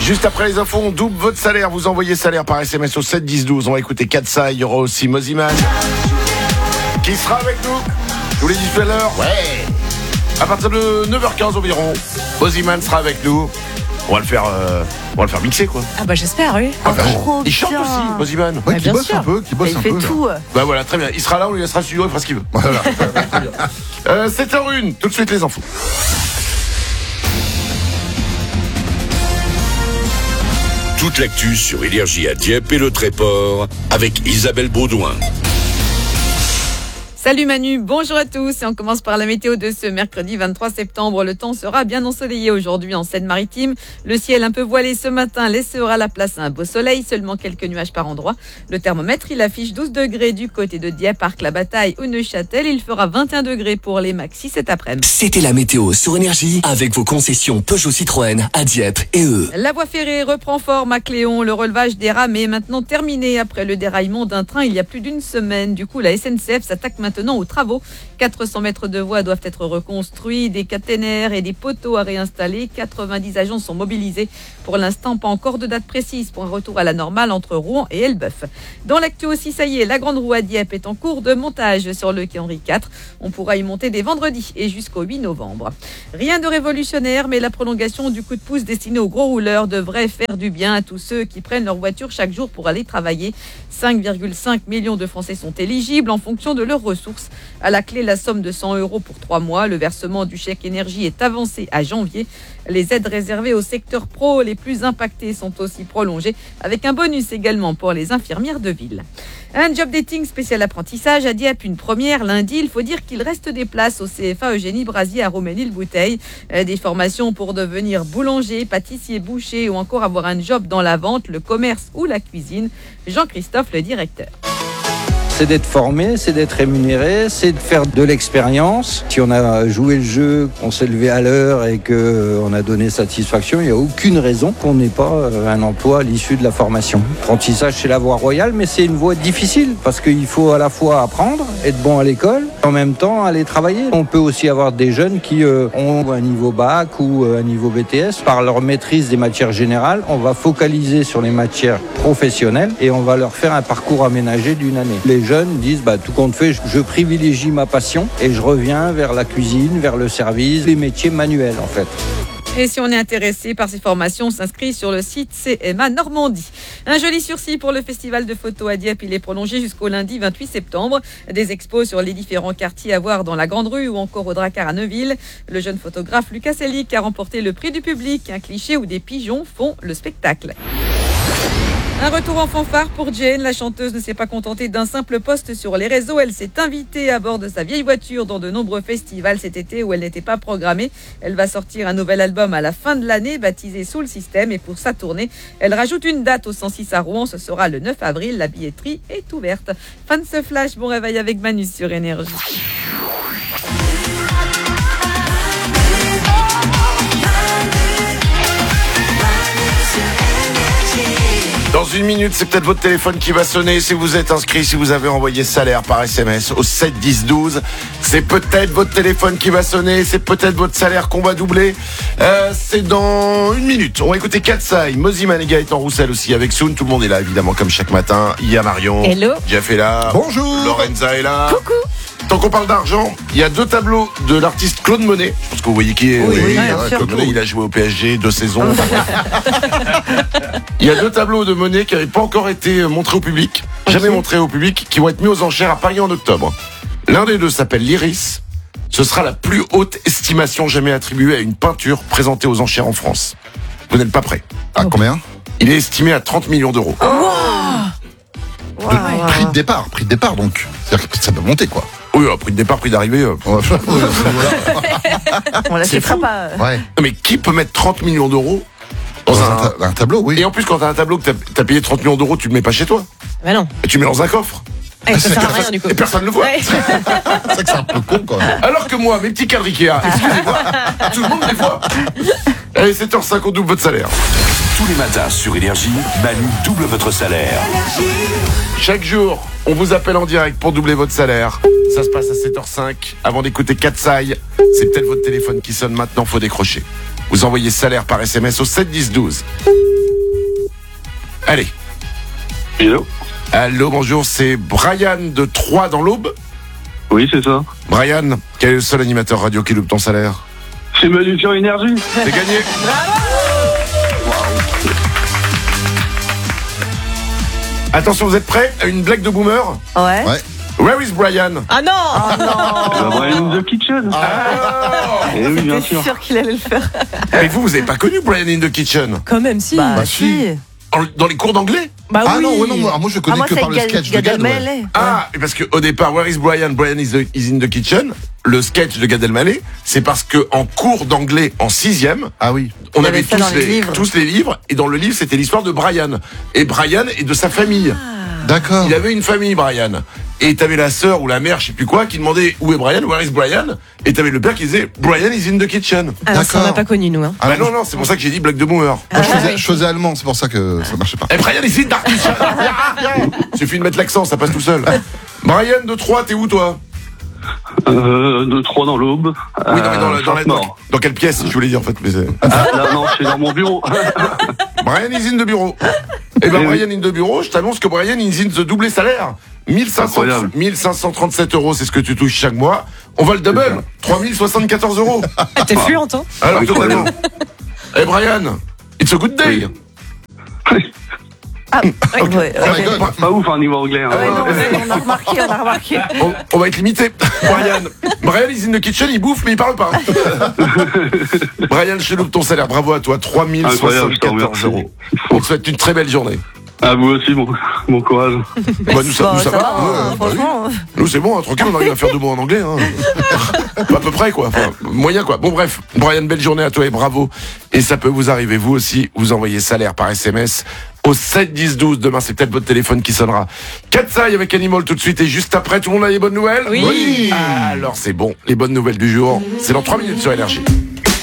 Juste après les infos, on double votre salaire. Vous envoyez salaire par SMS au 7 10 12. On va écouter Katsai. Il y aura aussi Moziman qui sera avec nous. Je vous l'ai dit tout à l'heure. Ouais. À partir de 9h15 environ, Moziman sera avec nous. On va le faire mixer, quoi. Ah bah j'espère, oui. Trop Il chante bien. aussi, Moziman. Ouais, Bah, qui bien bosse sûr. un peu, qui bosse Il un fait peu. là. tout. Bah voilà, très bien. Il sera là, on lui laissera le studio, il fera ce qu'il veut. Voilà. 7h01, tout de suite les infos. Toute l'actu sur Énergie à Dieppe et le Tréport avec Isabelle Baudouin. Salut Manu, bonjour à tous. Et on commence par la météo de ce mercredi 23 septembre. Le temps sera bien ensoleillé aujourd'hui en Seine-Maritime. Le ciel un peu voilé ce matin laissera la place à un beau soleil, seulement quelques nuages par endroit. Le thermomètre, il affiche 12 degrés du côté de Dieppe, Arc-la-Bataille ou Neuchâtel. Il fera 21 degrés pour les maxis cet après-midi. C'était la météo sur Énergie avec vos concessions Peugeot Citroën à Dieppe et eux. La voie ferrée reprend forme à Cléon. Le relevage des rames est maintenant terminé après le déraillement d'un train il y a plus d'une semaine. Du coup, la SNCF s'attaque maintenant aux travaux. 400 mètres de voies doivent être reconstruits, des caténaires et des poteaux à réinstaller. 90 agents sont mobilisés. Pour l'instant, pas encore de date précise pour un retour à la normale entre Rouen et Elbeuf. Dans l'actu aussi, ça y est, la grande roue à Dieppe est en cours de montage sur le quai Henri IV. On pourra y monter dès vendredi et jusqu'au 8 novembre. Rien de révolutionnaire, mais la prolongation du coup de pouce destiné aux gros rouleurs devrait faire du bien à tous ceux qui prennent leur voiture chaque jour pour aller travailler. 5,5 millions de Français sont éligibles en fonction de leurs ressources. À la clé, la somme de 100 € pour 3 mois. Le versement du chèque énergie est avancé à janvier. Les aides réservées au secteur pro les plus impactés sont aussi prolongées, avec un bonus également pour les infirmières de ville. Un job dating spécial apprentissage à Dieppe, une première lundi. Il faut dire qu'il reste des places au CFA Eugénie Brasier à Roménil-Bouteille. Des formations pour devenir boulanger, pâtissier, boucher ou encore avoir un job dans la vente, le commerce ou la cuisine. Jean-Christophe, le directeur. C'est d'être formé, c'est d'être rémunéré, c'est de faire de l'expérience. Si on a joué le jeu, qu'on s'est levé à l'heure et qu'on a donné satisfaction, il n'y a aucune raison qu'on n'ait pas un emploi à l'issue de la formation. L'apprentissage, c'est la voie royale, mais c'est une voie difficile parce qu'il faut à la fois apprendre, être bon à l'école, en même temps aller travailler. On peut aussi avoir des jeunes qui ont un niveau bac ou un niveau BTS. Par leur maîtrise des matières générales, on va focaliser sur les matières professionnelles et on va leur faire un parcours aménagé d'une année. Les jeunes disent tout compte fait, je privilégie ma passion et je reviens vers la cuisine, vers le service, les métiers manuels en fait. Et si on est intéressé par ces formations, on s'inscrit sur le site CMA Normandie. Un joli sursis pour le festival de photos à Dieppe. Il est prolongé jusqu'au lundi 28 septembre. Des expos sur les différents quartiers à voir dans la Grande Rue ou encore au Drakkar à Neuville. Le jeune photographe Lucas Selic a remporté le prix du public. Un cliché où des pigeons font le spectacle. Un retour en fanfare pour Jane. La chanteuse ne s'est pas contentée d'un simple post sur les réseaux. Elle s'est invitée à bord de sa vieille voiture dans de nombreux festivals cet été où elle n'était pas programmée. Elle va sortir un nouvel album à la fin de l'année baptisé Soul System. Et pour sa tournée, elle rajoute une date au 106 à Rouen. Ce sera le 9 avril. La billetterie est ouverte. Fin de ce flash. Bon réveil avec Manu sur Énergie. Dans une minute, c'est peut-être votre téléphone qui va sonner. Si vous êtes inscrit, si vous avez envoyé salaire par SMS au 7 10 12, c'est peut-être votre téléphone qui va sonner. C'est peut-être votre salaire qu'on va doubler. C'est dans une minute. On va écouter Katsai, Moziman et Gaëtan Roussel aussi avec Soun. Tout le monde est là, évidemment, comme chaque matin. Il y a Marion. Hello. Jeff est là. Bonjour. Lorenza est là. Coucou. Tant qu'on parle d'argent, il y a 2 tableaux de l'artiste Claude Monet. Je pense que vous voyez qui est. Oui, bien sûr. Claude Monet, il a joué au PSG 2 saisons. Il y a 2 tableaux de Monet qui n'avaient pas encore été montrés au public, jamais montrés au public, qui vont être mis aux enchères à Paris en octobre. L'un des 2 s'appelle l'Iris. Ce sera la plus haute estimation jamais attribuée à une peinture présentée aux enchères en France. Vous n'êtes pas prêts. À combien? Il est estimé à 30 millions d'euros. Prix de départ donc. C'est-à-dire que ça peut monter quoi. Oui, prix de départ, prix d'arrivée. On l'achètera pas. Ouais. Non, mais qui peut mettre 30 millions d'euros dans un tableau, oui. Et en plus, quand t'as un tableau que t'as payé 30 millions d'euros, tu le mets pas chez toi. Mais non. Et tu le mets dans un coffre. Ça sert à rien du coup. Et personne ne le voit. Ouais. C'est vrai que c'est un peu con quand même. Alors que moi, mes petits cadres Ikea, excusez-moi, tout le monde les voit. Allez, 7h05, on double votre salaire. Tous les matins sur Énergie, Manu double votre salaire. Chaque jour, on vous appelle en direct pour doubler votre salaire. Ça se passe à 7h05. Avant d'écouter Katsai, c'est peut-être votre téléphone qui sonne maintenant, faut décrocher. Vous envoyez salaire par SMS au 7 10 12. Allez. Hello. Allô, bonjour, c'est Brian de Troyes dans l'Aube. Oui, c'est ça. Brian, quel est le seul animateur radio qui loupe ton salaire? C'est Manu sur Énergie. C'est gagné. Attention, vous êtes prêts à une blague de boomer? Ouais. Where is Brian? Ah non. Brian in the Kitchen. Eh oui, bien J'étais sûr. sûr qu'il allait le faire. Mais vous avez pas connu Brian in the Kitchen? Quand même, si. Bah, si. Dans les cours d'anglais? Bah Ah oui. non, ouais, non, moi je connais que par le sketch de Gad. Ouais. Ah, parce que au départ, Where is Brian? Brian is in the Kitchen. Le sketch de Gad Elmaleh, c'est parce que en cours d'anglais en 6e, Ah oui. on Il y avait avait ça dans les livres. tous les livres, et dans le livre, c'était l'histoire de Brian. Et Brian et de sa famille. D'accord. Il avait une famille, Brian. Et t'avais la sœur ou la mère, je sais plus quoi, qui demandait où est Brian, where is Brian? Et t'avais le père qui disait Brian is in the kitchen. Alors, ça, on D'accord. n'a pas connu, nous. Hein. Ah bah non, c'est pour ça que j'ai dit blague de boomer. Moi, je faisais allemand, c'est pour ça que ça marchait pas. Et Brian is in the kitchen. Suffit de mettre l'accent, ça passe tout seul. Brian de Troyes, t'es où toi? De 3 dans l'Aube. Oui, non, mais Chartres-Nord. dans quelle pièce, je voulais dire en fait. Mais Ah, là, non, je suis dans mon bureau. Brian is in the bureau. Eh ben, Eh oui. Brian in the bureau, je t'annonce que Brian is in the doublé salaire. 1537 €, c'est ce que tu touches chaque mois. On va le double. 3074 €. T'es fluente, hein. Alors, Incroyable. totalement. Eh Brian, it's a good day. Ah, ouais, Oh my ok. God. Pas ouf, niveau anglais. Hein. Ouais, non, on a remarqué. On va être limité. Brian is in the kitchen, il bouffe, mais il parle pas. Brian, je te loupe ton salaire. Bravo à toi. Incroyable, je te 3074 remercie. €. On te souhaite une très belle journée. À vous aussi, bon courage. Bah, nous, ça Bon, va. va, Ouais, bah oui. franchement. Nous, c'est bon, hein, tranquille, on arrive à faire 2 mots en anglais. Hein. À peu près, quoi. Enfin, moyen, quoi. Bon, bref. Brian, belle journée à toi et bravo. Et ça peut vous arriver, vous aussi. Vous envoyez salaire par SMS au 7 10 12. Demain, c'est peut-être votre téléphone qui sonnera. Katsai avec Animal tout de suite. Et juste après, tout le monde a les bonnes nouvelles? Oui. Alors, c'est bon. Les bonnes nouvelles du jour, c'est dans 3 minutes sur Énergie.